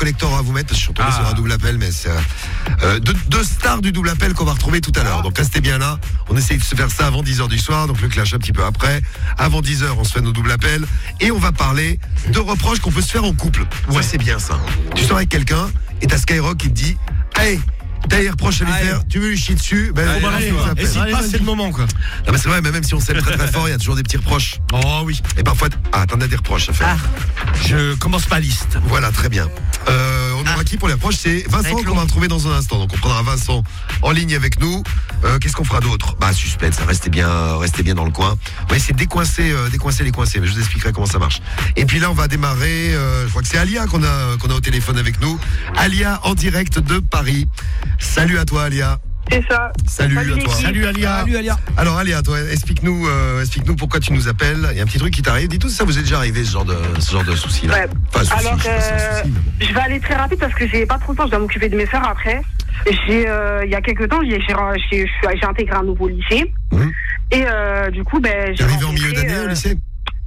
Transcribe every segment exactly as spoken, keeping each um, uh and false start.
collector à vous mettre. Je suis tombé ah. sur un double appel, mais c'est euh, deux, deux stars du double appel qu'on va retrouver tout à l'heure. Donc restez bien là. On essaye de se faire ça avant dix heures du soir. Donc le clash un petit peu après. Avant dix heures, on se fait nos double appels et on va parler de reproches qu'on peut se faire en couple. Ouais, c'est bien ça. Tu sors avec quelqu'un et t'as Skyrock qui te dit, hey, t'as des reproches à lui faire, tu veux lui chier dessus, ben allez, on allez, allez, et s'il passe, c'est le moment quoi. Non mais c'est vrai, mais même si on s'aime très très fort, il y a toujours des petits reproches. Oh oui. Et parfois, ah t'en as des reproches à faire. Ah. Je commence ma liste. Voilà, très bien. Euh, on aura ah. qui pour les reproches? C'est Vincent qu'on va retrouver dans un instant. Donc on prendra Vincent en ligne avec nous. Euh, qu'est-ce qu'on fera d'autre? Bah suspense, restez bien, restez bien dans le coin. On va essayer de décoincer, euh, décoincer les coincés, mais je vous expliquerai comment ça marche. Et puis là, on va démarrer. Euh, je crois que c'est Alia qu'on a qu'on a au téléphone avec nous. Alia en direct de Paris. Salut à toi, Alia. C'est ça. Salut, Salut à toi. Salut Alia. Salut Alia. Alors Alia, toi, explique-nous, euh, explique-nous pourquoi tu nous appelles. Il y a un petit truc qui t'arrive. Dis-tout, ça vous est déjà arrivé ce genre de ce genre de soucis là. Ouais. Enfin, soucis, Alors, je, euh, soucis, bon. je vais aller très rapide parce que j'ai pas trop le temps. Je dois m'occuper de mes sœurs après. J'ai, euh, il y a quelques temps, j'ai, j'ai, j'ai intégré un nouveau lycée. Mmh. Et euh, du coup, ben, j'ai. T'es arrivé en milieu d'année euh... au lycée?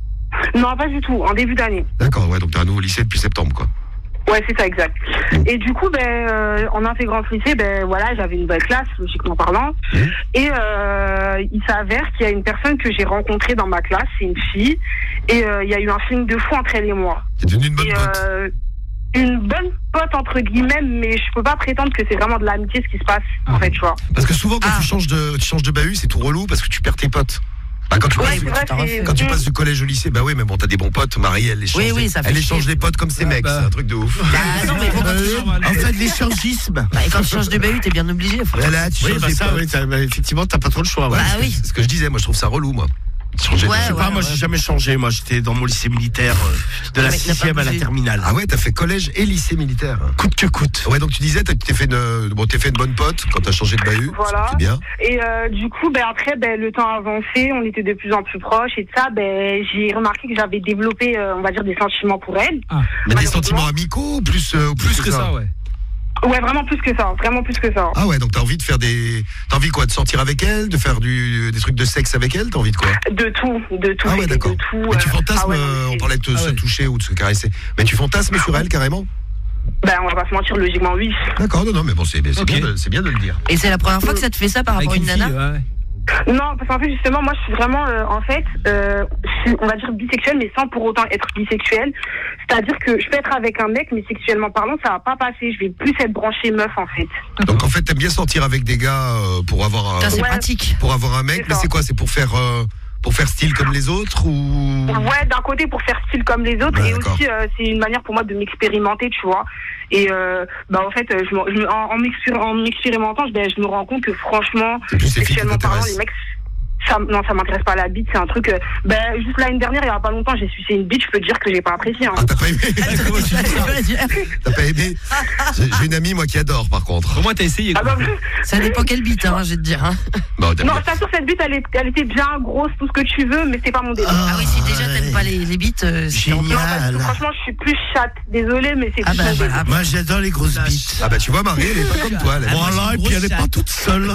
Non, pas du tout. En début d'année. D'accord. Ouais. Donc t'as un nouveau lycée depuis septembre, quoi. Ouais, c'est ça, exact. Et du coup, ben, euh, en intégrant ce lycée, ben, voilà, j'avais une nouvelle classe, logiquement parlant. Mmh. Et euh, il s'avère qu'il y a une personne que j'ai rencontrée dans ma classe, c'est une fille, et euh, il y a eu un feeling de fou entre elle et moi. T'es devenue une bonne et, pote. Euh, une bonne pote entre guillemets, mais je peux pas prétendre que c'est vraiment de l'amitié ce qui se passe, ah. en fait, tu vois. Parce que souvent, quand ah. tu changes de, tu changes de bahut, c'est tout relou parce que tu perds tes potes. Bah, quand tu, ouais, passes, vrai, quand tu passes du collège au lycée, bah oui, mais bon, t'as des bons potes. Marie, elle échange, oui, oui, ça fait elle échange des potes comme ses mecs, bah. c'est un truc de ouf. Ah, non, mais bon, euh, en fait, l'échangisme. Bah, et quand tu changes de bahut, t'es bien obligé. Voilà, tu oui, changes bah, des ça, potes. Oui, t'as, bah, effectivement, t'as pas trop le choix. Ouais. Bah oui. C'est ce que je disais, moi, je trouve ça relou, moi. Changer ouais, je sais ouais, pas, ouais, moi ouais. j'ai jamais changé. Moi j'étais dans mon lycée militaire euh, de la sixième à la terminale. Ah ouais, t'as fait collège et lycée militaire. Coûte que coûte. Ouais, donc tu disais, t'as t'es fait une, bon, t'es fait une bonne pote quand t'as changé de bahut. Voilà. C'est bien. Et euh, du coup, ben après, ben le temps a avancé, on était de plus en plus proches et de ça, ben j'ai remarqué que j'avais développé, euh, on va dire, des sentiments pour elle. Ah. Mais des sentiments amicaux, plus, euh, plus, plus que, que ça, ça ouais. Ouais, vraiment plus que ça, vraiment plus que ça. Ah ouais, donc t'as envie de faire des... T'as envie quoi, de sortir avec elle, de faire du... des trucs de sexe avec elle, t'as envie de quoi? De tout, de tout. Ah ouais, d'accord. De tout, mais tu fantasmes, ah ouais, euh, on parlait de te, ah se ouais. toucher ou de se caresser, mais tu fantasmes sur elle carrément? Ben on va pas se mentir, logiquement oui. D'accord, non, non, mais bon, c'est, c'est, okay. bien, de, c'est bien de le dire. Et c'est la première fois que ça te fait ça par rapport à une, une nana? Fille, ouais. Non, parce qu'en fait, justement, moi, je suis vraiment, euh, en fait, euh, je suis, on va dire bisexuelle, mais sans pour autant être bisexuelle. C'est-à-dire que je peux être avec un mec, mais sexuellement parlant, ça va pas passer. Je vais plus être branchée meuf, en fait. Donc, en fait, t'aimes bien sortir avec des gars euh, pour avoir un... Ça, c'est ouais. pratique. Pour avoir un mec, c'est mais c'est quoi? C'est pour faire... Euh... Pour faire style comme les autres ou... Ouais, d'un côté pour faire style comme les autres, ouais, et d'accord. aussi euh, c'est une manière pour moi de m'expérimenter, tu vois. Et euh, bah en fait, je, je, en, en, m'expér- en m'expérimentant, je, ben, je me rends compte que franchement, sexuellement parlant, les mecs, ça, non, ça m'intéresse pas la bite, c'est un truc. Euh, ben juste l'année dernière, il y a pas longtemps, j'ai sucé une bite, je peux te dire que j'ai pas apprécié. Hein. Ah, t'as pas aimé? T'as pas aimé? J'ai, j'ai une amie moi qui adore par contre. Au moins t'as essayé. Ah bah, ça dépend quelle bite, hein, je vais te dire. Hein. Bon, non, je t'assure, cette bite, elle, est, elle était bien grosse, tout ce que tu veux, mais c'est pas mon délire. Ah, ah oui, si déjà t'aimes pas les, les bites, euh, c'est non, parce que, franchement, je suis plus chatte. Désolée, mais c'est ah plus bah, chatte. Bah, moi, j'adore les grosses bites. Ah bah tu vois, Marie, elle est pas comme toi. Elle voilà, et puis elle est pas toute seule.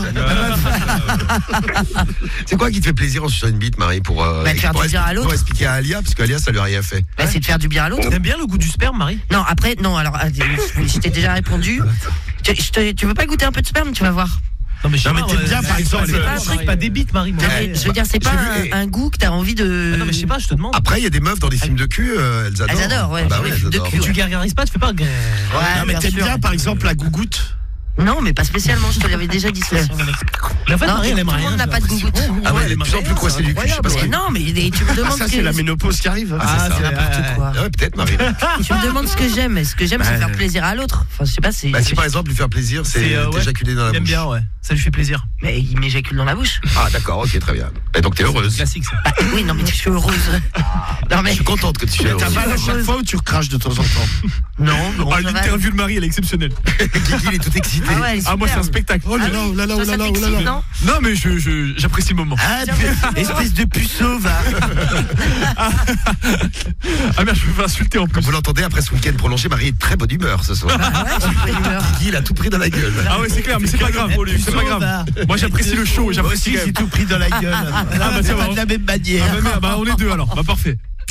C'est quoi qui te fait plaisir en suçant une bite, Marie, pour, euh, bah, faire pour, du bien à l'autre. Pour expliquer à Alia, parce qu'Alia, ça lui a rien fait. Bah, c'est de faire du bien à l'autre. T'aimes bien le goût du sperme, Marie? Non, après, non, alors, je t'ai déjà répondu. Tu, je te, tu veux pas goûter un peu de sperme? Tu vas voir. Non mais, non, mais t'aimes euh, bien par exemple c'est pas un truc, pas des bites, Marie. Moi. Ouais, je veux dire, c'est pas un, un goût que t'as envie de. Ah non mais je sais pas, je te demande. Après il y a des meufs dans des films de cul, euh, elles adorent. Elles adorent, ouais. Bah, ouais, elles de adorent. cul, ouais. Tu gargarises pas, tu fais pas. Ouais, non mais t'aimes bien par exemple la gougoute? Non, mais pas spécialement, je te l'avais déjà dit ça. La fait, non, Marie, elle aime tout le rien. monde n'a pas de gougoute. Ah ouais, elle est de plus en plus coincée du cul. Je sais pas ce que... Non, mais tu me demandes. Ça, que... c'est la ménopause qui arrive. Ah, c'est, c'est n'importe quoi. Ouais, peut-être, Marie. Tu me demandes ce que j'aime. Et ce que j'aime, bah, c'est faire plaisir à l'autre. Enfin, je sais pas, c'est. Bah, si par exemple, lui faire plaisir, c'est, c'est euh, ouais, éjaculer dans la bouche. J'aime bien, ouais. Ça lui fait plaisir. Mais il m'éjacule dans la bouche. Ah, d'accord, ok, très bien. Et donc, t'es heureuse. C'est classique, ça. Bah, oui, non, mais je suis heureuse. Non, mais je suis contente que tu sois heureuse. T'as mal à chaque fois ou tu recraches de temps en temps? Non, non. Ah, l'interview de Marie, elle est exceptionnelle. Kiki, il est tout excité. Ah, ouais, ah moi, c'est un spectacle. Oh là là, oh là là, oh là là, oh là là. Non, non, mais je, je, j'apprécie le moment. Ah, espèce de puceau, va. Ah merde, je me fais insulter en plus. Comme vous l'entendez, après ce week-end prolongé, Marie est de très bonne humeur ce soir. Ah ouais, j'ai pas humeur. Kiki, il a tout pris dans la gueule. Ah ouais, c'est clair, mais c'est pas grave pour lui, c'est pas grave. Moi, j'apprécie le show, j'apprécie. Moi aussi, j'ai tout pris dans la gueule. Ah bah ça va. De la même manière. Ah bah merde, bah on est deux alors. Bah parfait.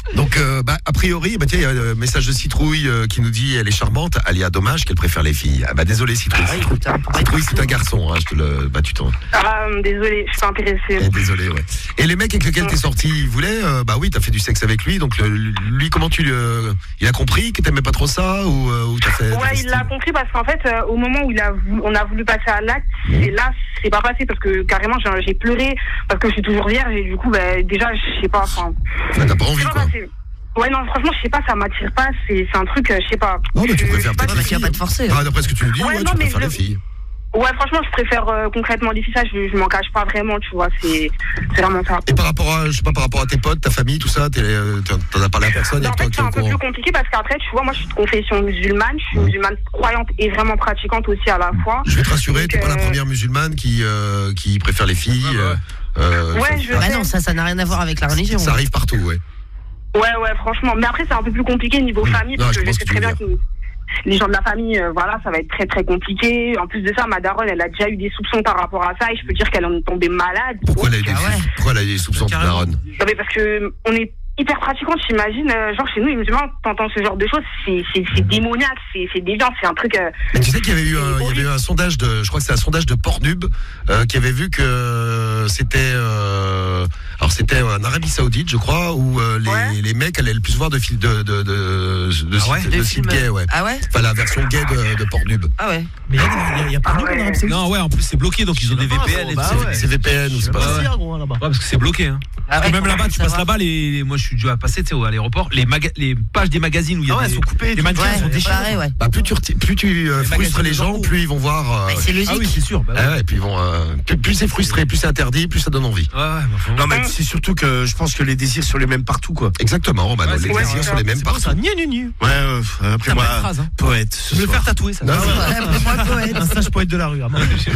Donc, euh, bah, a priori, bah, tiens, il y a un message de Citrouille euh, qui nous dit elle est charmante. Alia, dommage qu'elle préfère les filles. Ah bah désolé Citrouille. Ah, écoute, hein, Citrouille, c'est un garçon. Hein, je te le, bah tu t'en. Ah, désolé, je suis pas intéressée. Eh, désolé, ouais. Et les mecs avec lesquels t'es sorti, ils voulaient, euh, bah oui, t'as fait du sexe avec lui. Donc le, lui, comment tu le, il a compris que t'aimais pas trop ça ou, euh, ou t'as fait. Ouais, il l'a compris parce qu'en fait, euh, au moment où il a, voulu, on a voulu passer à l'acte, mmh. et là, c'est pas passé parce que carrément, j'ai, j'ai pleuré parce que je suis toujours vierge et du coup, bah, déjà, je sais pas. Enfin, ouais, t'as pas envie quoi. Passé. Ouais, non, franchement, je sais pas, ça m'attire pas, c'est, c'est un truc, euh, je sais pas. Non, mais tu préfères peut-être les filles. Pas de forcer. Ah, d'après ce que tu nous dis, ouais, ouais non, tu préfères je... les filles. Ouais, franchement, je préfère euh, concrètement les filles, ça, je, je m'en cache pas vraiment, tu vois, c'est, c'est vraiment ça. Et par rapport à, je sais pas, par rapport à tes potes, ta famille, tout ça, t'es, t'en as parlé à personne? En fait, c'est un peu plus compliqué parce qu'après, tu vois, moi, je suis de confession musulmane, je suis mmh. musulmane croyante et vraiment pratiquante aussi à la fois. Je vais te rassurer, t'es euh... pas la première musulmane qui, euh, qui préfère les filles. Ouais, ouais. Euh, ouais, je bah non, ça, ça n'a rien à voir avec la religion. Ça arrive partout, ouais. Ouais, ouais, franchement. Mais après, c'est un peu plus compliqué niveau mmh. famille, non, parce que je sais très bien que les gens de la famille, euh, voilà, ça va être très très compliqué. En plus de ça, ma daronne, elle a déjà eu des soupçons par rapport à ça, et je peux dire qu'elle en est tombée malade. Pourquoi elle a eu des, ah ouais. Pourquoi elle a eu des soupçons, ta daronne? Non, mais parce que on est hyper pratiquante, j'imagine. Euh, genre chez nous, les musulmans, t'entends ce genre de choses, c'est, c'est, c'est démoniaque, c'est, c'est déviant, c'est un truc. Euh, Mais tu sais qu'il y avait eu un, il y avait eu un sondage de, je crois que c'est un sondage de Pornhub euh, qui avait vu que c'était, euh, alors c'était en Arabie Saoudite, je crois, où euh, les, ouais. les mecs allaient le plus voir de films de de de de, de, ah ouais, de, de sites gays, ouais. Ah ouais. Enfin la version gay de, de Pornhub. Ah ouais. Mais il y a, y a, y a Pornhub ah ouais. en Arabie Saoudite. Non ouais, en plus c'est bloqué, donc ils ont des V P N et tout. C'est V P N ou c'est pas ça. Ouais, parce que c'est bloqué. Hein. Ah ouais, même là-bas, tu passes là-bas, les, moi je suis déjà passé, tu sais, à l'aéroport, les, maga... les pages des magazines où il y a ah ouais, des, sont coupées, les mannequins ouais, sont déchirés. Ouais. Bah plus tu reti... plus tu euh, frustres les gens, plus ils vont voir. Euh... Bah, c'est logique. Ah oui, c'est sûr. Bah, ouais. Ah ouais, et puis ils vont. Euh... Plus, plus c'est frustré, plus c'est interdit, plus ça donne envie. Ouais, ouais, bah, non mais c'est surtout que je pense que les désirs sont les mêmes partout quoi. Exactement. Bah, ouais, non, les ouais, désirs ouais, sont les mêmes c'est partout. Ni ni ni. Ouais. Euh, après moi, phrase, hein. Poète. Je vais le faire tatouer ça. Non, non, ouais, moi poète. Un sage poète de la rue.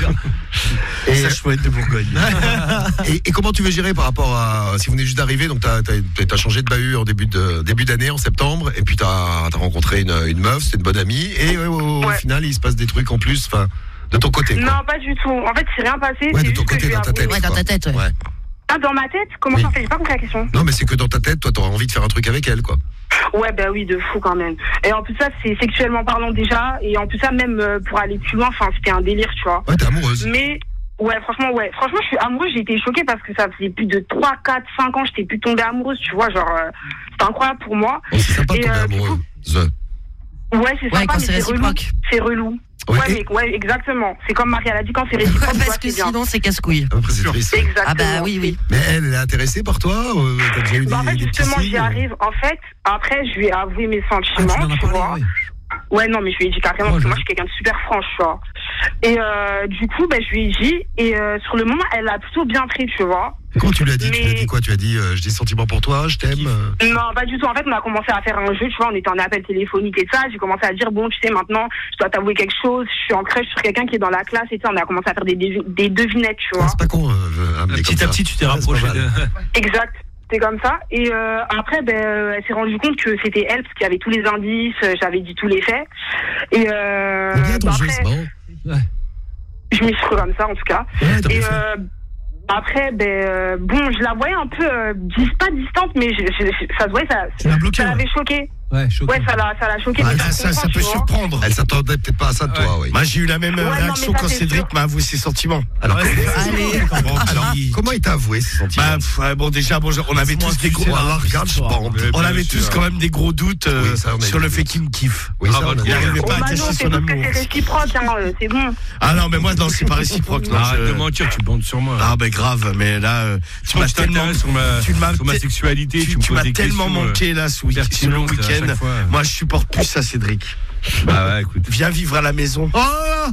Et sage poète de Bourgogne. et, et comment tu veux gérer par rapport à si vous venez juste d'arriver, donc t'as, t'as, t'as changé de bahut en début de début d'année en septembre, et puis t'as, t'as rencontré une, une meuf, c'est une bonne amie, et au, au ouais. final il se passe des trucs en plus, enfin de ton côté. Quoi. Non, pas du tout. En fait, c'est rien passé. Ouais, c'est de ton côté, dans ta tête. Ouais, dans ta tête. Ouais. ouais. Ah, dans ma tête? Comment oui. ça fait? J'ai pas compris la question. Non, mais c'est que dans ta tête, toi, t'auras envie de faire un truc avec elle, quoi. Ouais, bah oui, de fou quand même. Et en plus ça, c'est sexuellement parlant déjà, et en plus ça, même euh, pour aller plus loin, enfin, c'était un délire, tu vois. Ouais, t'es amoureuse. Mais ouais, franchement, ouais. Franchement, je suis amoureuse, j'ai été choquée parce que ça faisait plus de trois, quatre, cinq ans, j'étais plus tombée amoureuse, tu vois, genre, euh, c'était incroyable pour moi. Oh, c'est sympa de tomber euh, amoureuse. Coup, ouais, c'est ouais, sympa, quand mais c'est réciproque. C'est relou. Ouais, ouais, mais, ouais, exactement. C'est comme Marie, elle a dit quand c'est réciproque. Parce vois, que c'est sinon, c'est casse-couille. Après, c'est triste. Exactement. Ah bah oui, oui. Mais elle, elle est intéressée par toi ou t'as déjà eu bah, des, en fait, des justement, petits j'y arrive. En fait, après, je lui ai avoué mes sentiments, ah, tu, tu vois. Ouais. Ouais, non, mais je lui ai dit carrément, oh, parce que moi, je suis quelqu'un de super franche, tu vois. Et euh, du coup, bah, je lui ai dit, et euh, sur le moment, elle a plutôt bien pris, tu vois. Comment tu lui as dit? Mais... Tu lui as dit quoi? Tu as dit, euh, j'ai des sentiments pour toi, je t'aime? Non, pas du tout. En fait, on a commencé à faire un jeu, tu vois, on était en appel téléphonique et ça. J'ai commencé à dire, bon, tu sais, maintenant, je dois t'avouer quelque chose, je suis en crush sur quelqu'un qui est dans la classe et ça. On a commencé à faire des, des, des devinettes, tu vois. Ah, c'est pas con, euh, petit à petit, tu t'es rapproché de... Exact. C'était comme ça. Et euh, après, ben, elle s'est rendue compte que c'était elle, parce qu'il y avait tous les indices, j'avais dit tous les faits. Et euh, bien ton après, jeu, c'est marrant. Ouais. Je m'y suis cru comme ça, en tout cas. Ouais, et euh, après, ben, euh, bon, je la voyais un peu, euh, pas distante, mais je, je, je, ça se voyait, ça, ça, bloqué, ça l'avait ouais. choqué. Ouais, ouais, ça l'a, ça l'a choqué. Ah, là, ça, ça peut surprendre. Elle s'attendait peut-être pas à ça de toi, oui. Moi, j'ai eu la même ouais, réaction non, quand Cédric sûr. m'a avoué ses sentiments. Alors, allez, bon, alors comment il t'a avoué ses sentiments? Bah, pff, ouais, bon, déjà, bon, on avait tous des gros. Alors, regarde, je bande. On avait tous quand même des gros doutes euh, oui, ça, sur le fait qu'il me kiffe. Oui, ça, il n'arrivait pas à cacher son amour. C'est réciproque, hein, c'est bon. Ah non, mais moi, non, c'est pas réciproque. Arrête de mentir, tu bandes sur moi. Ah, ben grave, mais là, tu m'as tellement sur ma sexualité, tu m'as tellement manqué là ce week-end. Moi, je supporte plus ça, Cédric. Bah ouais, écoute. Viens vivre à la maison. Oh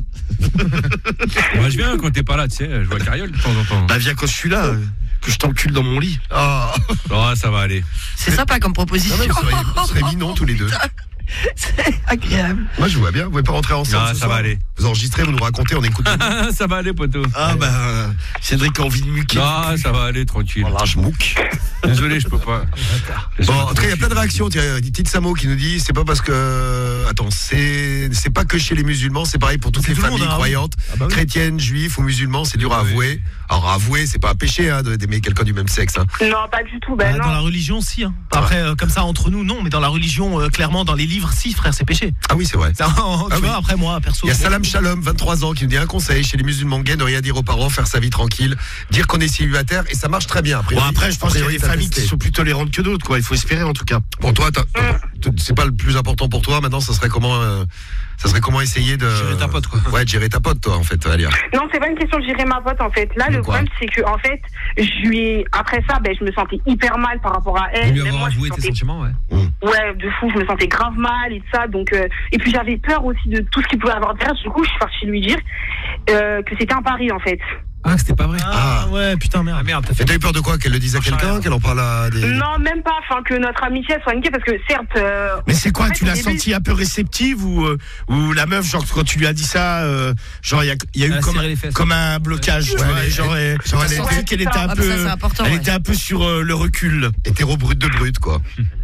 moi je viens quand t'es pas là, tu sais, je vois Cariole de temps en temps. Bah viens quand je suis là, euh, que je t'encule dans mon lit. Oh, oh ça va aller. C'est sympa comme proposition. Non, non, vous serez mignons tous les deux. C'est agréable. Moi je vois bien, vous pouvez pas rentrer ensemble. Non, ce ça soir. va aller. Vous Vous enregistrez, vous nous racontez, on écoute. Ça va aller, poteau. Ah bah, Cédric a envie de muquer. Non, ça va aller, tranquille. Oh là, je mouque. Désolé, je peux pas. Bon, en tout cas, il y a plein de réactions. Il y a Tite Samo qui nous dit, c'est pas parce que, attends, c'est, c'est pas que chez les musulmans, c'est pareil pour toutes les familles croyantes, ah bah oui. chrétiennes, juifs ou musulmans, c'est dur à avouer. Alors avouer, c'est pas un péché hein, d'aimer quelqu'un du même sexe. Hein. Non, pas du tout. Ben bah, non. Dans la religion, si. Hein. Après, euh, comme ça entre nous, non, mais dans la religion, euh, clairement, dans les livres, si, frère, c'est péché. Ah oui, c'est vrai. Ça, tu ah vois, oui. après moi, perso. Il y a Salam Shalom, vingt-trois ans, qui nous dit un conseil chez les musulmans gays, ne rien dire aux parents, faire sa vie tranquille, dire qu'on est célibataire, et ça marche très bien. Après, bon, après, je pense qu'il y a des familles qui sont plus tolérantes que d'autres, quoi. Il faut espérer, en tout cas. Bon, toi, c'est pas le plus important pour toi. Maintenant, ça serait comment, euh, ça serait comment essayer de gérer ta pote, quoi. Ouais, de gérer ta pote, toi, en fait, Alia. Non, c'est pas une question de gérer ma pote, en fait. Là, de le quoi? problème, c'est que, en fait, je lui ai... après ça, ben, je me sentais hyper mal par rapport à elle. Lui avoir moi, avoué je tes sentais... sentiments, ouais. Mmh. Ouais, de fou, je me sentais grave mal et tout ça. Donc, euh... et puis j'avais peur aussi de tout ce qu'il pouvait avoir derrière. Du coup, je suis partie lui dire euh, que c'était un pari, en fait. Ah, c'était pas vrai. Ah, ouais, putain, merde. Ah, merde, t'as Et fait. t'as eu peur de quoi? Qu'elle le dise à quelqu'un? Qu'elle en parle à des. Non, même pas. Enfin, que notre amitié soit niquée, parce que certes. Euh, Mais c'est quoi? en fait, Tu l'as au début... senti un peu réceptive ou euh, ou la meuf, genre quand tu lui as dit ça, euh, genre il y a, y a eu comme, comme un blocage, ouais, tu vois, mais, genre, elle, genre elle, ouais, était, elle était un ah, peu, ça, c'est important, elle ouais. était un peu sur euh, le recul. Hétéro brut de brut, quoi.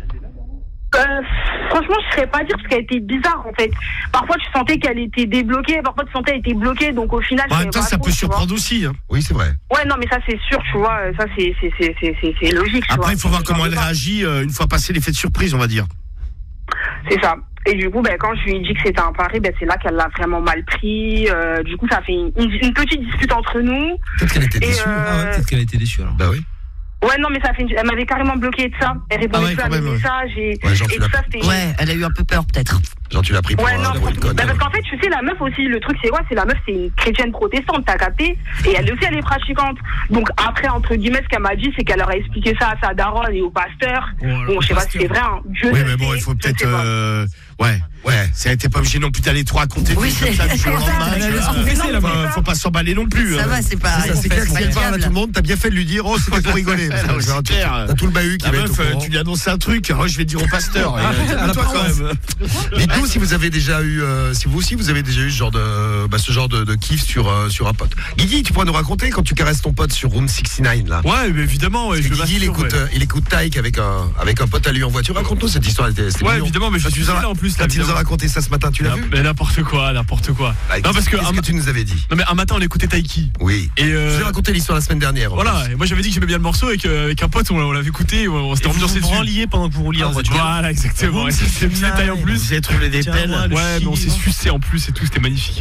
Euh, franchement, je ne saurais pas dire parce qu'elle était bizarre en fait. Parfois, tu sentais qu'elle était débloquée, parfois tu sentais qu'elle était bloquée, donc au final. En même temps, ça peut surprendre aussi. Hein. Oui, c'est vrai. Ouais, non, mais ça c'est sûr, tu vois, ça c'est c'est c'est c'est c'est, c'est logique. Tu Après, vois. il faut voir comment elle réagit euh, une fois passé l'effet de surprise, on va dire. C'est ça. Et du coup, ben, quand je lui ai dit que c'était un pari, ben, c'est là qu'elle l'a vraiment mal pris. Euh, du coup, ça fait une, une, une petite dispute entre nous. Peut-être qu'elle était Et, déçue. euh, Ah ouais, peut-être qu'elle a été déçue alors. Bah oui. Ouais, non, mais ça fait une... elle m'avait carrément bloqué de ça. Elle répondait Ah ouais, plus à quand mes même, ouais. messages et, Ouais, genre, et tu tout l'as- ça, c'était. Ouais, elle a eu un peu peur, peut-être. Genre, tu l'as pris pour Ouais, un non, déroulé de code. bah, parce qu'en fait, tu sais, la meuf aussi, le truc, c'est quoi? C'est la meuf, c'est une chrétienne protestante, t'as capté? Et elle aussi, elle est pratiquante. Donc, après, entre guillemets, ce qu'elle m'a dit, c'est qu'elle leur a expliqué ça à sa daronne et au pasteur. Oh, bon, je sais pas si c'est vrai, hein. Dieu Oui, le mais bon, sait, il faut je peut-être, sais pas. euh, ouais, ouais, ça n'était pas obligé non plus d'aller trop raconter. Oui, comme ça, du jour au lendemain, c'est- tu vois. c'est- c'est- Faut pas- Faut pas s'emballer non plus. Ça hein. va, c'est pas. C'est ça, c'est clair que si elle parle à tout le monde, t'as bien fait de lui dire, oh, c'était pour rigoler. Parce que, Ouais, c'est t'as- clair. T'as tout le bahut qui La va être meuf, au euh, courant. tu lui annonces un truc, oh, je vais dire au pasteur. Et, euh, calme-toi quand même. Dites-nous si vous avez déjà eu, euh, si vous aussi vous avez déjà eu ce genre de, bah, ce genre de, de kiff sur euh, sur un pote. Guigui, tu pourrais nous raconter quand tu caresses ton pote sur Room soixante-neuf là. Ouais, mais évidemment, ouais, Parce je que le Guigui, il masturbe, écoute, ouais. euh, il écoute Taïk avec un avec un pote à lui en voiture. Raconte-nous cette histoire. C'était c'était Ouais, mignon. évidemment, mais je Quand suis tu nous as- là en plus. Quand là, tu nous as évidemment. raconté ça ce matin, tu l'as vu? Mais n'importe quoi, n'importe quoi. Ah, Non, parce que qu'est-ce un- que tu nous avais dit? Non, mais un matin, on écoutait Taiki. Oui. Et euh, Je vais raconter l'histoire la semaine dernière. en voilà, plus. et moi j'avais dit que j'aimais bien le morceau et qu'avec un pote, on, on l'avait écouté, on, on s'était Et vous ambiancé vous dessus. branliez pendant que vous rouliez en voiture. Voilà, exactement. Room Et c'était une soixante-neuf. détail en plus. Vous avez trouvé des Tiens, pelles. moi, le Ouais, mais on s'est chili. sucé en plus et tout, c'était magnifique. Oh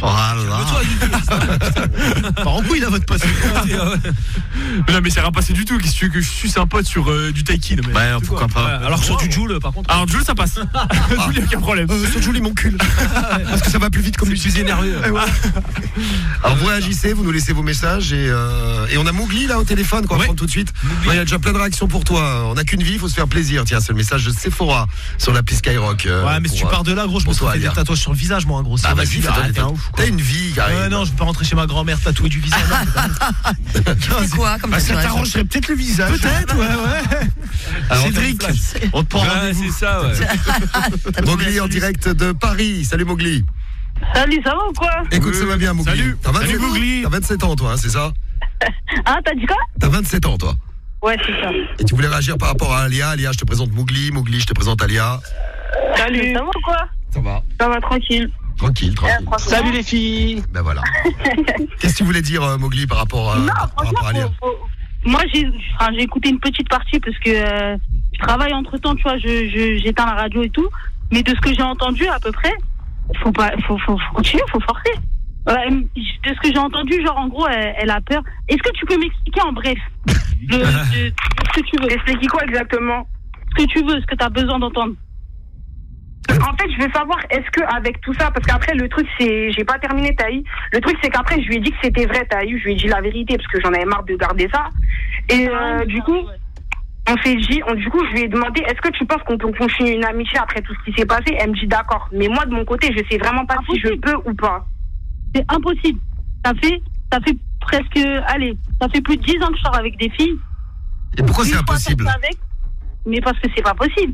là. Part en couille, là, votre pote. Mais non, mais c'est rien passé du tout. Qu'est-ce que tu veux que je suce un pote sur euh, du Taiki? Non, mais Ouais, n'importe pourquoi quoi. pas. Ouais, Alors sur du Joule, par contre. Alors, Jules, ça passe. Jules, il n'y a aucun problème. Euh, sur Julie mon cul. Parce que ça va plus vite comme Je suis énervé. Eh ouais. Alors vous réagissez, vous nous laissez vos messages et, euh, et on a Mowgli là au téléphone qu'on va Ouais. prendre tout de suite. Ouais, il y a déjà plein de réactions pour toi. On n'a qu'une vie, il faut se faire plaisir. Tiens, c'est le message de Sephora sur l'appli Skyrock. euh, Ouais, mais si tu pour, pars de là, gros, je me pour suis toi, fait des Alia. tatouages sur le visage, moi, en gros. Ah C'est vas-y, vas-y, fais-toi arrête, des t'es un tatouages. ouf, quoi. T'as une vie, Karine. Ouais, non, je vais pas rentrer chez ma grand-mère tatouer du visage. Tu fais quoi comme Bah, ça tatouage? t'arrangerait peut-être le visage. Peut-être, ouais, ouais. Alors, Cédric, on te prend Ouais, rendez-vous. c'est ça, ouais. T'as trouvé Mowgli la en solution. direct de Paris. Salut Mowgli. Salut, ça va ou quoi? Écoute, ça va bien Mowgli. Salut. T'as vingt-sept Salut, ans Mowgli. T'as vingt-sept ans toi, hein, c'est ça? Ah, t'as dit quoi? T'as vingt-sept ans toi. Ouais, c'est ça. Et tu voulais réagir par rapport à Alia. Alia, je te présente Mowgli. Mowgli, je te présente Alia. Salut, ça va ou quoi? Ça va. Ça va tranquille. Tranquille, tranquille. Salut les filles. Ben voilà. Qu'est-ce que tu voulais dire, euh, Mowgli, par rapport, euh, Non, par rapport franchement, à Alia? faut- faut- moi j'ai enfin, j'ai écouté une petite partie parce que euh, je travaille entre temps, tu vois, je, je, j'éteins la radio et tout. Mais de ce que j'ai entendu à peu près, faut pas, faut, faut, faut continuer, faut forcer. Ouais, de ce que j'ai entendu, genre en gros, elle, elle a peur. Est-ce que tu peux m'expliquer en bref le, de, de ce que tu veux? Expliquer quoi exactement? Ce que tu veux, ce que tu as besoin d'entendre. En fait, je veux savoir, est-ce que avec tout ça, parce qu'après le truc c'est, j'ai pas terminé Taï. Le truc c'est qu'après je lui ai dit que c'était vrai Taï, je lui ai dit la vérité parce que j'en avais marre de garder ça. Et euh, du coup, on s'est dit, on, du coup je lui ai demandé, est-ce que tu penses qu'on peut continuer une amitié après tout ce qui s'est passé? Elle me dit d'accord. Mais moi de mon côté, je sais vraiment pas si je peux ou pas. C'est impossible. Ça fait, ça fait presque, allez, ça fait plus de dix ans que je sors avec des filles. Et pourquoi c'est Une fois impossible? sorti avec, mais parce que c'est pas possible.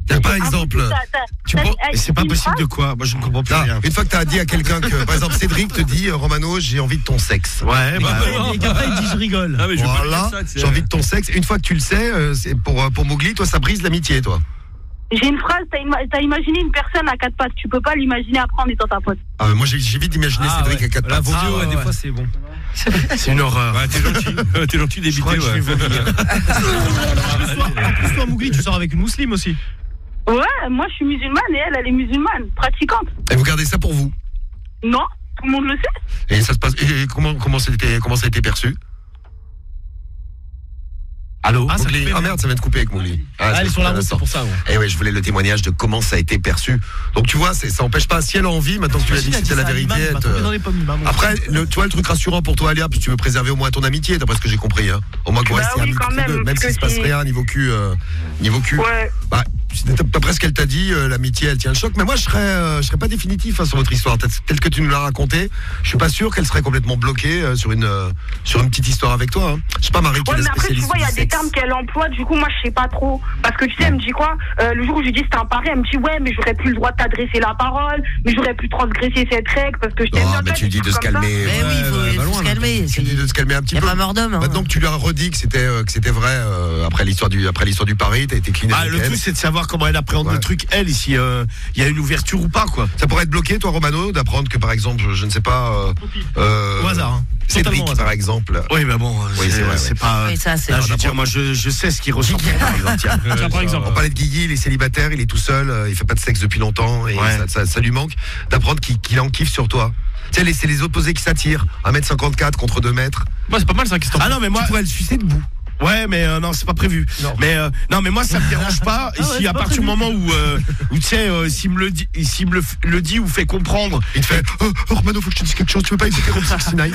Par exemple, tu penses, c'est pas possible de quoi? Moi, je ne comprends plus là, rien. une fois que tu as dit à quelqu'un que, par exemple, Cédric te dit, Romano, j'ai envie de ton sexe. Ouais, bah, et qu'après, il dit je rigole. Ah, mais je voilà, j'ai envie de ton sexe. Une fois que tu le sais, euh, c'est pour, pour Mowgli, toi, ça brise l'amitié, toi. J'ai une phrase, t'as, ima- t'as imaginé une personne à quatre pattes. Tu peux pas l'imaginer après en étant ta pote. Ah, moi, j'ai, j'ai vite imaginé Ah, Cédric ouais. à quatre La pattes. vaudou, Ah, ouais, ouais, des ouais. fois, c'est bon. C'est une horreur. Ouais, t'es gentil. T'es gentil Je crois d'éviter, que je ouais. vais vomir. En plus, toi, Mowgli, tu sors avec une musulmane aussi. Ouais, moi je suis musulmane et elle, elle est musulmane, pratiquante. Et vous gardez ça pour vous. Non, tout le monde le sait. Et ça se passe. Et comment, comment, ça a été, comment ça a été perçu? Allô? Ah, ça Mowgli. coupait, Ah merde, ça vient de couper avec Mowgli. Ah, Ah, elle est c'est sur la un route, instant. c'est pour ça. Ouais. Eh ouais, je voulais le témoignage de comment ça a été perçu. Donc tu vois, c'est, ça empêche pas, si elle a envie, maintenant que tu l'as dit que c'était la vérité. elle te- Après, le, tu vois, le truc rassurant pour toi, Alia, parce que tu veux préserver au moins ton amitié, d'après ce que j'ai compris. Hein. Au moins que vous Bah restiez oui, amis quand toutes les même, deux, même parce s'il que se passe si- rien niveau cul. Euh, niveau cul. Ouais. Bah, c'était d'après ce qu'elle t'a dit, euh, l'amitié, elle tient le choc. Mais moi, je serais, euh, je serais pas définitif hein, sur votre histoire. Tel- Tel que tu nous l'as raconté, je suis pas sûr qu'elle serait complètement bloquée euh, sur une, euh, sur une petite histoire avec toi. Hein. Je sais pas, Marie, qui Ouais, est mais la après, tu spécialiste vois, il y a du des sexe. termes qu'elle emploie, du coup, moi, je sais pas trop. Parce que tu sais, elle me dit quoi euh, Le jour où je lui dis c'était un pari, elle me dit ouais, mais j'aurais plus le droit de t'adresser la parole, mais j'aurais pu transgresser cette règle parce que je t'aime Non, bien. mais tu dis de se calmer. Mais oui, il faut, il faut se calmer. Tu dis de se calmer un petit Il n'y a peu. pas mort d'homme. hein. Maintenant que tu lui as redit que c'était euh, que c'était vrai euh, après l'histoire du après l'histoire du pari, t'as été clean Ah, avec le elle. truc, c'est de savoir comment elle appréhende Ouais. le truc, elle, ici. Il y a une ouverture ou pas, quoi. Ça pourrait être bloqué, toi, Romano, d'apprendre que par exemple, je ne sais pas. Euh, euh, Au hasard. Hein. Cédric, Totalement au hasard. par exemple. Oui, mais bon, Oui, c'est c'est vrai, c'est ouais. pas. Oui, ça, c'est- Là, je veux dire, moi, je, je sais ce qui ressort. par exemple, tiens. Tiens, par exemple. On parlait de Guigui, il est célibataire, il est tout seul, euh, il fait pas de sexe depuis longtemps et Ouais. ça, ça- ça lui manque d'apprendre qu'il qu'il en kiffe sur toi. Tu sais, les- c'est les opposés qui s'attirent. un mètre cinquante-quatre contre deux mètres. Ouais, c'est pas mal ça, qu'est-ce que t'en Ah non, mais moi. Tu pourrais le sucer debout. Ouais, mais euh, non, c'est pas prévu. Non. Mais euh, non, mais moi, ça me dérange pas. Ah ouais, Ici, c'est à pas partir du prévu. moment où, euh, où tu sais, euh, s'il me le dit, s'il me le, f- le dit ou fait comprendre. Il te fait oh, oh, Romano, faut que je te dise quelque chose, tu veux pas écouter Rob soixante-dix-neuf?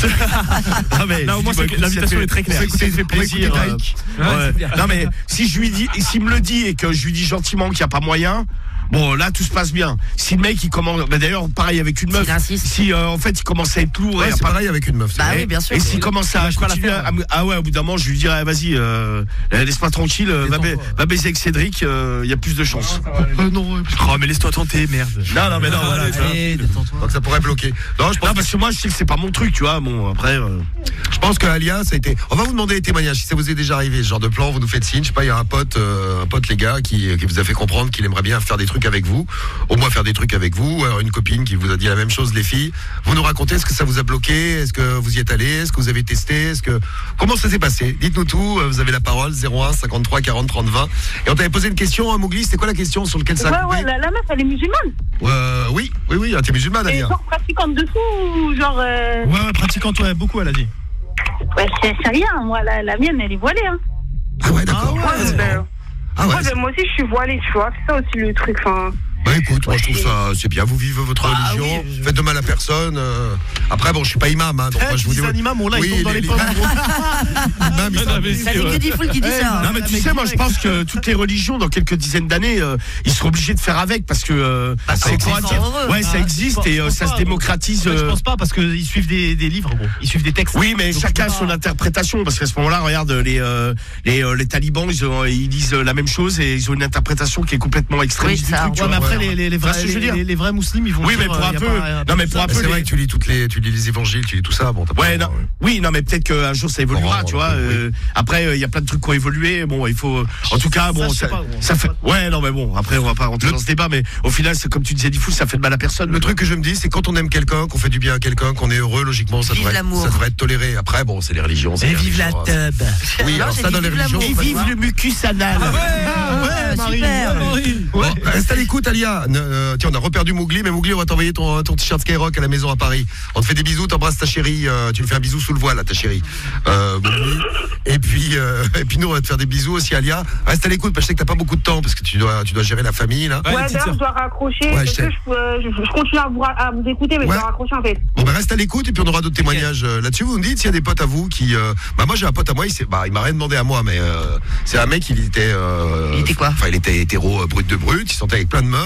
Ah, mais Là, au je moins, dis, c'est bah, que écoute, l'invitation ça fait- est très claire. ça fait- ça fait On va écouter plaisir. euh, Drake. ouais. Ouais, c'est bien. Non, mais si je lui dis, s'il me le dit et que je lui dis gentiment qu'il n'y a pas moyen. Bon, là, tout se passe bien. Si le mec, il commence. Bah, d'ailleurs, pareil avec une meuf. S'il insiste. Si, euh, en fait, il commence à être lourd Ouais, et à c'est pas. pareil avec une meuf. Bah c'est- oui, bien sûr. Et s'il commence à lâche pas continuer l'affaire. à, à- ah ouais, au bout d'un moment, je lui dirais, vas-y, euh, laisse-moi tranquille, euh, va, ba- Détends-toi. va baiser avec Cédric, il euh, y a plus de chance. Euh, non, euh, Oh, mais laisse-toi tenter, merde. Non, non, mais non, voilà. tu vois. Allez, détends-toi. donc ça pourrait bloquer. Non, je pense, Non, parce que moi, je sais que c'est pas mon truc, tu vois. Bon, après. euh, je pense que Alia, ça a été. On va vous demander les témoignages. Si ça vous est déjà arrivé, ce genre de plan, vous nous faites signe. Je sais pas, il y a un pote, euh, un pote les gars, qui, qui vous a fait comprendre qu'il aimerait bien faire des trucs avec vous, au moins faire des trucs avec vous. Ou alors une copine qui vous a dit la même chose, les filles. Vous nous racontez, est-ce que ça vous a bloqué? Est-ce que vous y êtes allé? Est-ce que vous avez testé? Est-ce que comment ça s'est passé? Dites-nous tout. euh, Vous avez la parole. zéro un cinquante-trois quarante trente vingt. Et on t'avait posé une question à Mowgli. C'était quoi la question sur laquelle ça a Ouais, coupé? ouais, la, la meuf, elle est musulmane. Euh, oui, oui, oui. ah, T'es musulmane, Et Alia. genre pratiquante de fou ou genre. Euh... Ouais, ouais, pratiquante, ouais, beaucoup, elle a dit. Ouais, c'est c'est rien. Moi, la, la mienne, elle est voilée. Hein. Ah ouais, d'accord. Ah ouais. c'est Ben, marrant. Ah moi, ouais. ben, moi aussi, je suis voilée, tu vois. C'est ça aussi le truc. Enfin, Bah écoute, moi je trouve ça c'est bien. Vous vivez votre Ah, religion, oui, je- faites de mal à personne. euh. Après bon, je suis pas imam, hein, donc moi je vous dis. Les animaux, bon là, Oui, ils tombent dans les- les les- pommes. Imam, il Non, mais s'en- Ça n'est que Diffoul qui dit ça. Non mais tu sais, moi je pense que toutes les religions dans quelques dizaines d'années, euh, ils seront obligés de faire avec parce que euh, Bah, c'est c'est quoi existe. dire Heureux. Ouais, ça Ah, existe je et euh, pense ça pas, se démocratise. Je euh, pense pas parce qu'ils suivent des, des livres, gros. Ils suivent des textes. Oui, mais Donc, chacun tu peux son pas- interprétation parce qu'à ce moment-là, regarde les euh, les, euh, les talibans, ils, ont, ils disent la même chose et ils ont une interprétation qui est complètement extrémiste Oui, du ça, truc. tu Ouais, mais vois. après, les, les, les, Tu vois vrais, ce que je veux les, dire les, les vrais musulmans, ils vont Oui, dire, mais pour euh, un y a peu- pas- y a pas non, mais de pour ça. un peu C'est les- vrai que tu lis toutes les, tu lis les évangiles, tu lis tout ça. Bon, t'as pas Ouais, le non, temps, ouais. oui, non, mais peut-être qu'un jour ça évoluera, Bon, tu vois. oui. euh, après, il y a plein de trucs qui ont évolué. Bon, il faut. En tout cas, Ça, bon, je sais ça, pas, gros. ça fait. Ouais, non, mais bon, après, on va pas rentrer dans ce débat, mais au final, c'est comme tu disais, Diffoul, ça fait de mal à personne. Le truc que je me dis, c'est quand on aime quelqu'un, qu'on fait du bien à quelqu'un, qu'on est heureux, logiquement, ça Vive devrait, l'amour. ça devrait être toléré. Après, bon, c'est les religions. c'est Et les vive la religions, hein. tub. Oui, Non, alors j'ai ça dit dans les vive religions. l'amour. Et faut pas vive voir. le mucus anal. Ouais, Marie, super. Marie. Bon, reste à l'écoute, Alia. Ne- euh, tiens, on a reperdu Mowgli, mais Mowgli, on va t'envoyer ton, ton t-shirt Skyrock à la maison à Paris. On te fait des bisous, t'embrasses ta chérie, euh, tu lui fais un bisou sous le voile à ta chérie. Euh, Mowgli. Et puis, euh, et puis nous, on va te faire des bisous aussi, Alia. Reste à l'écoute, parce que je sais que t'as pas beaucoup de temps, parce que tu dois, tu dois gérer la famille, là. Ouais, les ouais, petites d'ailleurs, sœurs. je dois raccrocher. Ouais, parce je sais. que je, euh, je, je continue à vous, à vous écouter, mais Ouais. je dois raccrocher en fait. Bon, bah, reste à l'écoute, et puis on aura d'autres témoignages euh, là-dessus. Vous me dites s'il y a des potes à vous qui, euh, bah, moi, j'ai un pote à moi, il s'est, bah, il m'a rien demandé à moi, mais, euh, c'est un mec, il était, euh, Il était quoi Enfin, il était hétéro, euh, brut de brut, il sentait avec plein de meufs.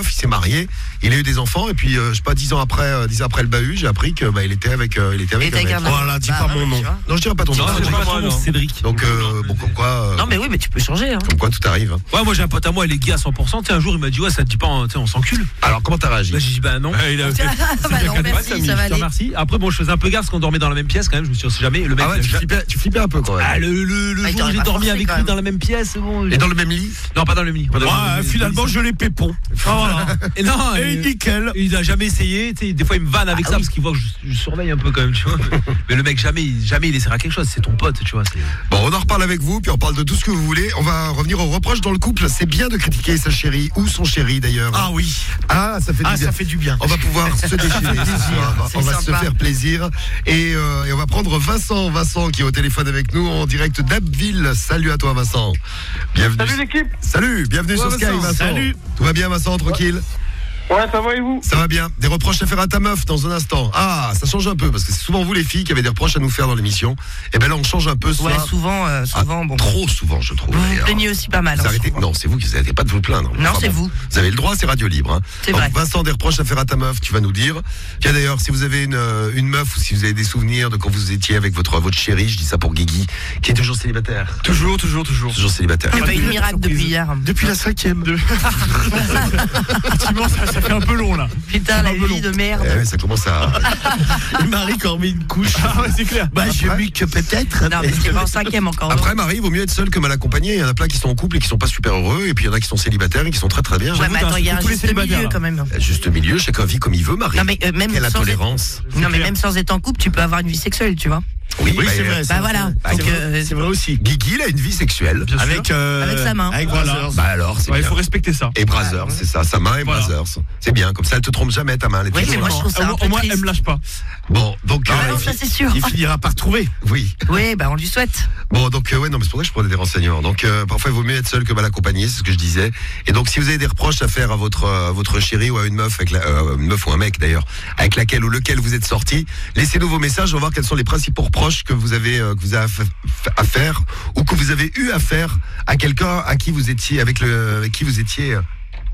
il s'est marié, il a eu des enfants et puis euh, je sais pas dix ans après, euh, dix ans après le bahut, j'ai appris que bah il était avec, euh, il était avec. Et un mec. Voilà, dis pas mon nom. Non, je dirais pas ton nom. Non, c'est pas ton nom, Cédric. Donc euh, bon comme quoi. Euh, Non mais oui, mais tu peux changer. Hein. Comme quoi tout arrive. Hein. Ouais, moi j'ai un pote à moi, il est gay à cent pour cent. Tu sais, un jour il m'a dit ouais, ça te dit pas, tu sais, on s'encule. Alors comment t'as réagi? Bah j'ai dit bah non. Ouais, il a fait. Bah non, merci, ça va aller. Merci. Après bon, je faisais un peu gaffe parce qu'on dormait dans la même pièce quand même. Je me suis dit on sait jamais. Le mec. Ah ouais, tu flippais, tu flippais un peu quand même. Ah, le le, le Ah, il jour où t'aurait j'ai pas dormi forcé, avec quand lui même. dans la même pièce, bon. Et dans le même lit? Non, pas dans le lit. Pas dans le Ouais, lit. finalement, je l'ai pépon. Ah, voilà. Et non, Et il- nickel. Il a jamais essayé, tu sais, des fois il me vanne avec Ah ça oui. parce qu'il voit que je, je surveille un peu quand même, tu vois. Mais le mec jamais, jamais il essaiera quelque chose, c'est ton pote, tu vois. c'est- Bon, on en reparle avec vous, puis on parle de tout ce que vous voulez. On va revenir aux reproches dans le couple. C'est bien de critiquer sa chérie ou son chéri d'ailleurs. Ah oui. Ah, ça fait du Ah, bien. ça fait du bien. On va pouvoir se déchirer. ce soir. On va C'est se sympa. faire plaisir. Et, euh, et on va prendre Vincent. Vincent qui est au téléphone avec nous en direct d'Abbeville. Salut à toi Vincent. Bienvenue. Salut l'équipe. Salut, bienvenue Ouais, sur Sky Vincent. Vincent. Salut. Tout va bien Vincent, tranquille? Ouais, ça va et vous? Ça va bien. Des reproches à faire à ta meuf dans un instant. Ah, ça change un peu parce que c'est souvent vous les filles qui avez des reproches à nous faire dans l'émission. Et ben là on change un peu ce Ouais, soir. souvent, euh, souvent, Ah, bon. Trop souvent je trouve. Vous vous d'ailleurs. plaignez aussi pas mal. Vous hein, arrêtez- souvent. Non, c'est vous qui n'arrêtez pas de vous plaindre. Non, Enfin c'est bon, vous. Vous avez le droit, c'est radio libre. Hein. C'est Donc, vrai. Vincent, des reproches à faire à ta meuf, tu vas nous dire. Tiens d'ailleurs, si vous avez une, euh, une meuf ou si vous avez des souvenirs de quand vous étiez avec votre, votre chérie, je dis ça pour Guigui, qui est toujours célibataire. Toujours, toujours, toujours. Toujours célibataire. Il n'y a pas eu de miracle depuis hier. Depuis la cinquième. De... Effectivement, ça, ça fait un peu long là. Putain, la vie de merde. Eh ouais, ça commence à. Marie qui en met une couche. Ah ouais, c'est clair. Bah, je mis que peut-être. Non, mais c'est pas en cinquième encore. Après, Marie, il vaut mieux être seule que mal accompagnée. Il y en a plein qui sont en couple et qui sont pas super heureux. Et puis il y en a qui sont célibataires et qui sont très très bien. Ouais, mais attends, il y a un tous les juste célibataires, milieu là. quand même. Juste milieu, chacun vit comme il veut, Marie. Non, mais euh, même Quelle sans être... intolérance. Non, mais même sans être en couple, tu peux avoir une vie sexuelle, tu vois. Oui, Oui, bah, c'est euh, vrai. Bah c'est voilà. vrai. Donc, C'est vrai. euh, C'est vrai aussi. Guigui, il a une vie sexuelle. Bien sûr. Avec, euh, Avec sa main. Avec Voilà. Brothers. Bah alors, c'est Ouais, il bien. faut respecter ça. Et Brothers, c'est ça, sa main et Voilà. Brothers. C'est bien, comme ça elle te trompe jamais ta main. Elle est Oui, toujours mais moi là. je trouve ça Au un moins, peu au moins, triste. elle me lâche pas. Bon, donc Ah euh, non, ça c'est sûr. Il finira par trouver. oui. Oui, bah on lui souhaite. Bon, donc euh, ouais, non, mais c'est pour ça que je prenais des renseignements. Donc euh, parfois il vaut mieux être seul que mal accompagné, c'est ce que je disais. Et donc si vous avez des reproches à faire à votre euh, à votre chérie ou à une meuf avec la, euh, une meuf ou un mec d'ailleurs, avec laquelle ou lequel vous êtes sorti, laissez-nous vos messages. On va voir quels sont les principaux reproches que vous avez euh, que vous avez à, fa- à faire ou que vous avez eu à faire à quelqu'un à qui vous étiez avec le avec qui vous étiez. euh,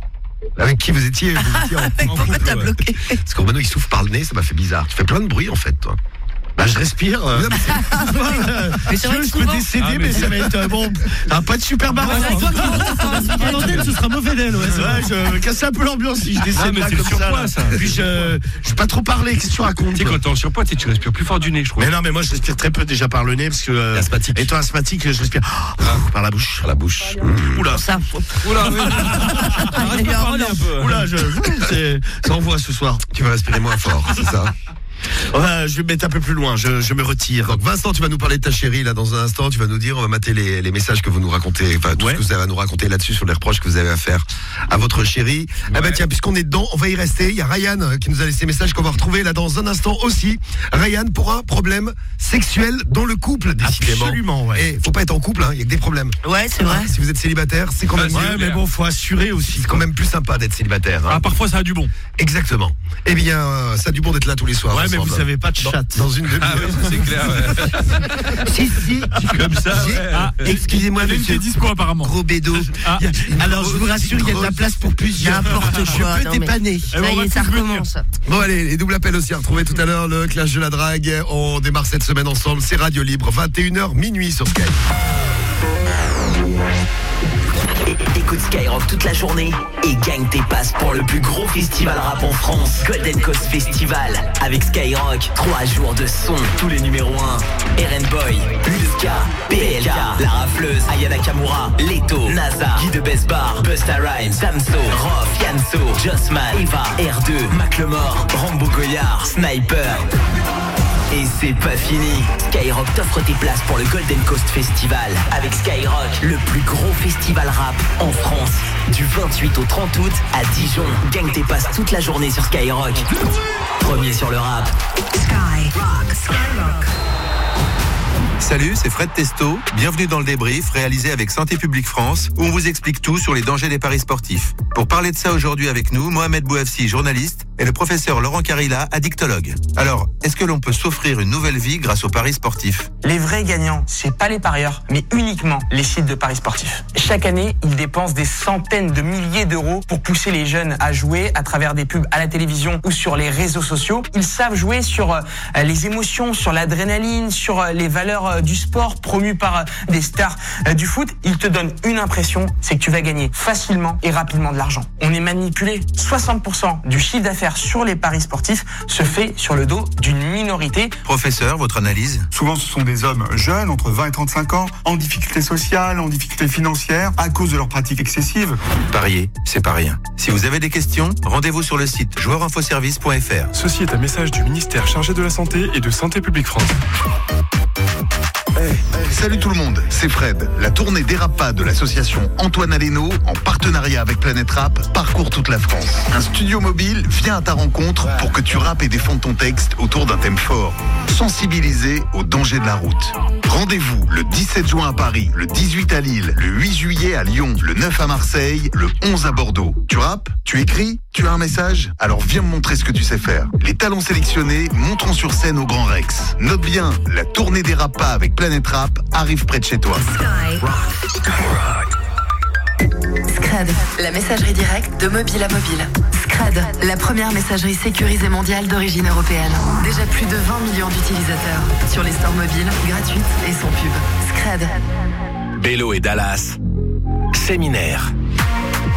Avec qui vous étiez, vous étiez en, en Pourquoi couple, t'as ouais. bloqué? Parce qu'Ormano il souffle par le nez, ça m'a fait bizarre. Tu fais plein de bruit en fait, toi. Bah, je respire. euh. Non, mais c'est- Mais c'est vrai que Je peux souvent. décéder, Ah, mais mais ça va être euh, bon. Un pas de super Ouais, barrage. c'est vrai que toi qui montes sur un sujet, À l'antenne, ce sera mauvais d'elle, ouais. c'est vrai. Ouais, je vais casser un peu l'ambiance si je décède Ah, mais là c'est comme le surpoids, là. ça. Puis je, je vais pas trop parler. Qu'est-ce que tu racontes? Tu sais, toi quand t'es en surpoids, tu sais, tu respires plus fort du nez, je trouve. Mais non, mais moi je respire très peu déjà par le nez parce que. euh, Asthmatique. Étant asthmatique, je respire par la bouche. Par la bouche. Mmh. Oula, pour ça. Oula, oui. Il a eu un Parlez un peu. oula, je, c'est- ça envoie ce soir. Tu vas respirer moins fort, c'est ça. Ouais, je vais me mettre un peu plus loin. Je, je me retire. Donc Vincent, tu vas nous parler de ta chérie là dans un instant. Tu vas nous dire, on va mater les, les messages que vous nous racontez, enfin tout Ouais. ce que vous avez à nous raconter là-dessus sur les reproches que vous avez à faire à votre chérie. Ah bah Ouais. tiens, puisqu'on est dedans, on va y rester. Il y a Ryan euh, qui nous a laissé un message qu'on va retrouver là dans un instant aussi. Ryan pour un problème sexuel dans le couple, décidément. Absolument, ouais. Et faut pas être en couple, hein, il y a que des problèmes. Ouais, c'est vrai. Ah, si vous êtes célibataire, c'est quand même Ah, mieux. Ouais, mais bon, faut assurer aussi. C'est quand même plus sympa d'être célibataire. hein. Ah, parfois, ça a du bon. Exactement. Eh bien, euh, ça a du bon d'être là tous les soirs. Ouais, mais ensemble. vous avez pas de Dans- chatte. Dans une demi-heure. c'est clair. Si, si. Comme ça, J'ai- ouais. Ah, excusez-moi, Il y a une monsieur. qui est dispo, apparemment. Gros bédo. Ah. Il y a une Alors, je vous grosse rassure, il y a de la place pour plusieurs. N'importe quoi. Je peux non, mais- dépanner. Ça Eh ben, on y va est, ça tous venir. recommence. Bon allez, les doubles appels aussi à retrouver tout à l'heure, le clash de la drague. On démarre cette semaine ensemble, c'est Radio Libre, vingt et une heures minuit sur Sky. Écoute Skyrock toute la journée et gagne tes passes pour le plus gros festival rap en France, Golden Coast Festival. Avec Skyrock, trois jours de son, tous les numéros un. R N Boy, Luska, P L K, La Rafleuse, Aya Nakamura, Leto, NASA, Guy de Best Bar, Busta Rhymes, Samso, Rof, Yanso, Jossman, Eva, R deux, Macklemore, Rambo Goyard, Sniper. Et c'est pas fini. Skyrock t'offre tes places pour le Golden Coast Festival. Avec Skyrock, le plus gros festival rap en France. Du vingt-huit au trente août à Dijon. Gagne tes passes toute la journée sur Skyrock. Premier sur le rap. Skyrock, Skyrock. Salut, c'est Fred Testo. Bienvenue dans le débrief réalisé avec Santé publique France où on vous explique tout sur les dangers des paris sportifs. Pour parler de ça aujourd'hui avec nous, Mohamed Bouafsi, journaliste, et le professeur Laurent Carilla, addictologue. Alors, est-ce que l'on peut s'offrir une nouvelle vie grâce aux paris sportifs? Les vrais gagnants, c'est pas les parieurs, mais uniquement les sites de paris sportifs. Chaque année, ils dépensent des centaines de milliers d'euros pour pousser les jeunes à jouer à travers des pubs à la télévision ou sur les réseaux sociaux. Ils savent jouer sur euh, les émotions, sur l'adrénaline, sur euh, les valeurs euh, du sport promues par euh, des stars euh, du foot. Ils te donnent une impression, c'est que tu vas gagner facilement et rapidement de l'argent. On est manipulé. soixante pour cent du chiffre d'affaires sur les paris sportifs se fait sur le dos d'une minorité. Professeur, votre analyse? Souvent, ce sont des hommes jeunes, entre vingt et trente-cinq ans, en difficulté sociale, en difficulté financière, à cause de leurs pratiques excessives. Parier, c'est pas rien. Si vous avez des questions, rendez-vous sur le site joueur info service point f r. Ceci est un message du ministère chargé de la Santé et de Santé publique France. Hey, hey, salut tout le monde, c'est Fred. La tournée Dérape pas de l'association Antoine Aleno, en partenariat avec Planète Rap, parcourt toute la France. Un studio mobile vient à ta rencontre pour que tu rappes et défendes ton texte autour d'un thème fort. Sensibiliser aux dangers de la route. Rendez-vous le dix-sept juin à Paris, le dix-huit à Lille, le huit juillet à Lyon, le neuf à Marseille, le onze à Bordeaux. Tu rappes? Tu écris? Tu as un message? Alors viens me montrer ce que tu sais faire. Les talents sélectionnés monteront sur scène au Grand Rex. Note bien, la tournée Dérape pas avec Planète Rap arrive près de chez toi. Scred, la messagerie directe de mobile à mobile. Scred, la première messagerie sécurisée mondiale d'origine européenne. Déjà plus de vingt millions d'utilisateurs sur les stores mobiles, gratuites et sans pub. Scred. Bello et Dallas, séminaire.